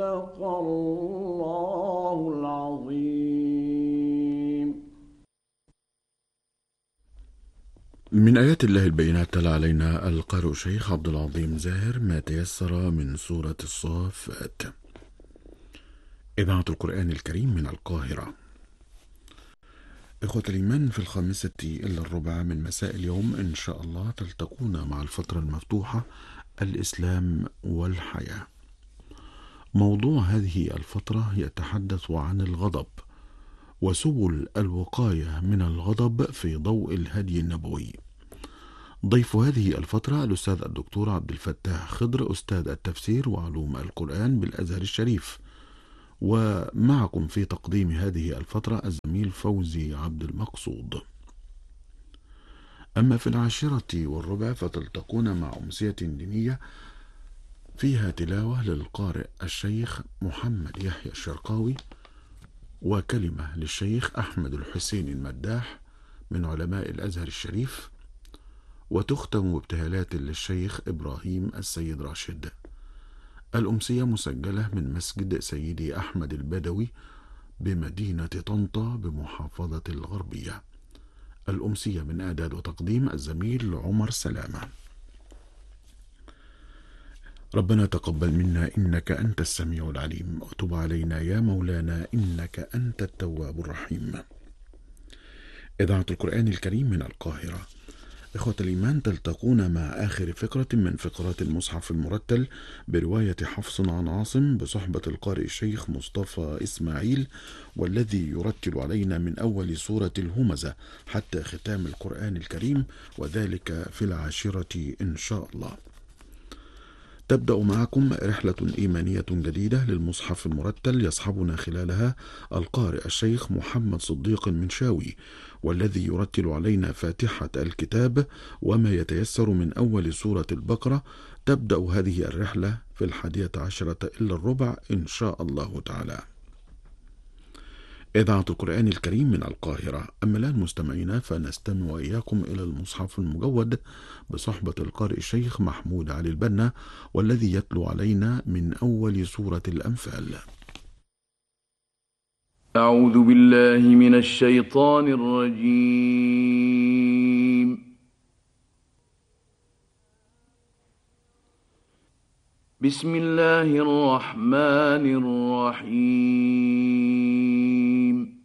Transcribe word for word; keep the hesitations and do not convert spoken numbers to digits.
صدق الله العظيم. من آيات الله البينات تلا علينا القارئ الشيخ عبد العظيم زاهر ما تيسر من سورة الصافات. إذاعة القرآن الكريم من القاهرة. إخوة الإيمان، في الخامسة إلا الربع من مساء اليوم إن شاء الله تلتقون مع الفترة المفتوحة الإسلام والحياة. موضوع هذه الفترة يتحدث عن الغضب وسبل الوقاية من الغضب في ضوء الهدي النبوي. ضيف هذه الفترة الأستاذ الدكتور عبد الفتاح خضر، أستاذ التفسير وعلوم القرآن بالأزهر الشريف. ومعكم في تقديم هذه الفترة الزميل فوزي عبد المقصود. أما في العاشرة والربع فتلتقون مع أمسية دينية فيها تلاوة للقارئ الشيخ محمد يحيى الشرقاوي، وكلمة للشيخ أحمد الحسين المداح من علماء الأزهر الشريف، وتختم بابتهالات للشيخ إبراهيم السيد راشد. الأمسية مسجلة من مسجد سيدي أحمد البدوي بمدينة طنطا بمحافظة الغربية. الأمسية من إعداد وتقديم الزميل عمر سلامة. ربنا تقبل منا إنك أنت السميع العليم، وتب علينا يا مولانا إنك أنت التواب الرحيم. إذاعة القرآن الكريم من القاهرة. إخوة الإيمان، تلتقون مع آخر فقرة من فقرات المصحف المرتل برواية حفص عن عاصم بصحبة القارئ الشيخ مصطفى إسماعيل، والذي يرتل علينا من أول سورة الهمزة حتى ختام القرآن الكريم، وذلك في العاشرة إن شاء الله. تبدأ معكم رحلة إيمانية جديدة للمصحف المرتل يصحبنا خلالها القارئ الشيخ محمد صديق المنشاوي، والذي يرتل علينا فاتحة الكتاب وما يتيسر من أول سورة البقرة. تبدأ هذه الرحلة في الحادية عشرة إلا الربع إن شاء الله تعالى. إذاعة القرآن الكريم من القاهرة. أما الآن مستمعينا فنستمع وإياكم إلى المصحف المجود بصحبة القارئ الشيخ محمود علي البنا، والذي يتلو علينا من أول سورة الأنفال. أعوذ بالله من الشيطان الرجيم. بسم الله الرحمن الرحيم.